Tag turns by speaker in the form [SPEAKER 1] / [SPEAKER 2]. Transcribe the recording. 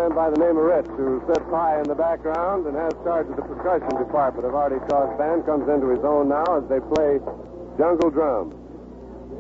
[SPEAKER 1] man by the name of Rich, who sits high in the background and has charge of the percussion department of Artie Shaw's band, comes into his own now as they play Jungle Drum.